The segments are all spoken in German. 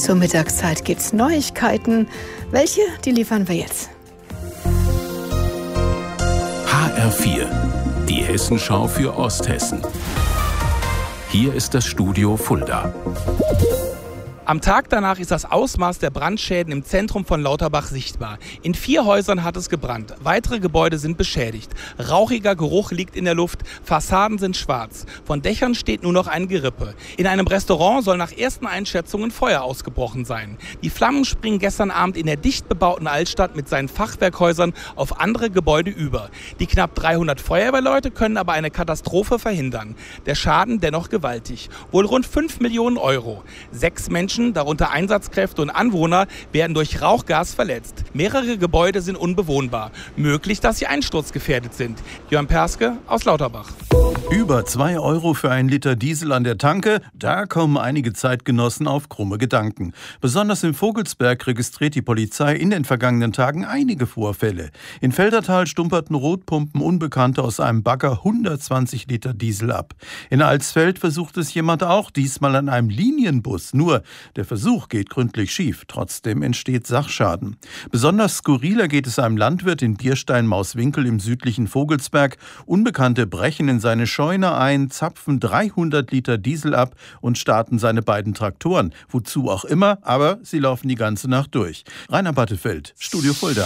Zur Mittagszeit gibt's Neuigkeiten. Welche, die liefern wir jetzt. HR4, die Hessenschau für Osthessen. Hier ist das Studio Fulda. Am Tag danach ist das Ausmaß der Brandschäden im Zentrum von Lauterbach sichtbar. In 4 Häusern hat es gebrannt. Weitere Gebäude sind beschädigt. Rauchiger Geruch liegt in der Luft. Fassaden sind schwarz. Von Dächern steht nur noch ein Gerippe. In einem Restaurant soll nach ersten Einschätzungen Feuer ausgebrochen sein. Die Flammen springen gestern Abend in der dicht bebauten Altstadt mit seinen Fachwerkhäusern auf andere Gebäude über. Die knapp 300 Feuerwehrleute können aber eine Katastrophe verhindern. Der Schaden dennoch gewaltig. Wohl rund 5 Millionen Euro. 6 Menschen, darunter Einsatzkräfte und Anwohner, werden durch Rauchgas verletzt. Mehrere Gebäude sind unbewohnbar. Möglich, dass sie einsturzgefährdet sind. Jörn Perske aus Lauterbach. Über 2 Euro für einen Liter Diesel an der Tanke, da kommen einige Zeitgenossen auf krumme Gedanken. Besonders im Vogelsberg registriert die Polizei in den vergangenen Tagen einige Vorfälle. In Feldertal stumperten Rotpumpen Unbekannte aus einem Bagger 120 Liter Diesel ab. In Alsfeld versucht es jemand auch, diesmal an einem Linienbus. Nur, der Versuch geht gründlich schief. Trotzdem entsteht Sachschaden. Besonders skurriler geht es einem Landwirt in Bierstein-Mauswinkel im südlichen Vogelsberg. Unbekannte brechen in seine Scheune ein, zapfen 300 Liter Diesel ab und starten seine beiden Traktoren. Wozu auch immer, aber sie laufen die ganze Nacht durch. Rainer Battefeld, Studio Fulda.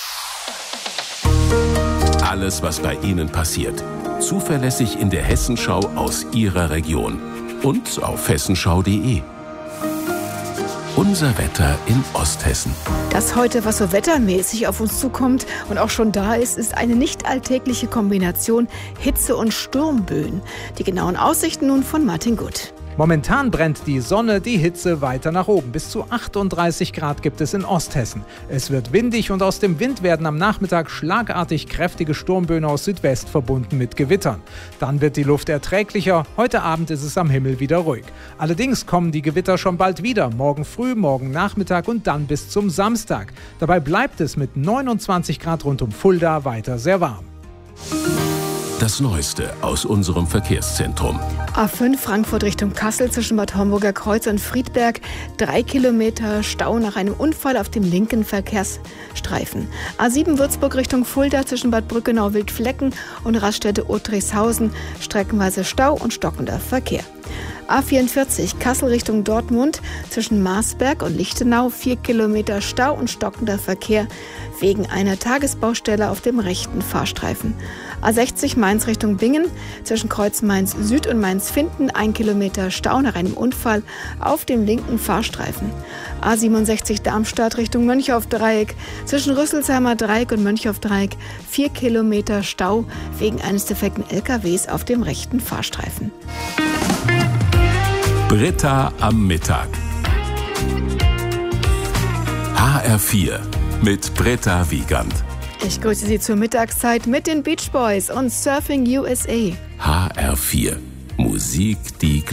Alles, was bei Ihnen passiert. Zuverlässig in der Hessenschau aus Ihrer Region. Und auf hessenschau.de. Unser Wetter in Osthessen. Das heute, was so wettermäßig auf uns zukommt und auch schon da ist, ist eine nicht alltägliche Kombination Hitze und Sturmböen. Die genauen Aussichten nun von Martin Gutt. Momentan brennt die Sonne, die Hitze weiter nach oben. Bis zu 38 Grad gibt es in Osthessen. Es wird windig und aus dem Wind werden am Nachmittag schlagartig kräftige Sturmböen aus Südwest verbunden mit Gewittern. Dann wird die Luft erträglicher. Heute Abend ist es am Himmel wieder ruhig. Allerdings kommen die Gewitter schon bald wieder. Morgen früh, morgen Nachmittag und dann bis zum Samstag. Dabei bleibt es mit 29 Grad rund um Fulda weiter sehr warm. Das Neueste aus unserem Verkehrszentrum. A5 Frankfurt Richtung Kassel zwischen Bad Homburger Kreuz und Friedberg. 3 Kilometer Stau nach einem Unfall auf dem linken Verkehrsstreifen. A7 Würzburg Richtung Fulda zwischen Bad Brückenau-Wildflecken und Raststätte Otrichshausen. Streckenweise Stau und stockender Verkehr. A44 Kassel Richtung Dortmund zwischen Marsberg und Lichtenau 4 Kilometer Stau und stockender Verkehr wegen einer Tagesbaustelle auf dem rechten Fahrstreifen. A60 Mainz Richtung Bingen zwischen Kreuz Mainz Süd und Mainz Finden 1 Kilometer Stau nach einem Unfall auf dem linken Fahrstreifen. A67 Darmstadt Richtung Mönchhoff-Dreieck zwischen Rüsselsheimer Dreieck und Mönchhoff-Dreieck 4 Kilometer Stau wegen eines defekten LKWs auf dem rechten Fahrstreifen. Britta am Mittag. HR4 mit Britta Wiegand. Ich grüße Sie zur Mittagszeit mit den Beach Boys und Surfing USA. HR4. Musik, die